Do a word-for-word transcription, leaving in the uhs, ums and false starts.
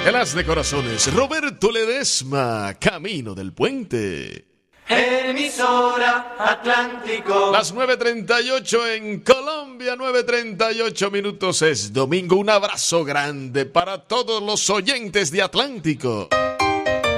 El as de corazones, Roberto Ledesma, Camino del Puente. Emisora Atlántico. Las nueve treinta y ocho en Colombia, nueve treinta y ocho minutos, es domingo. Un abrazo grande para todos los oyentes de Atlántico.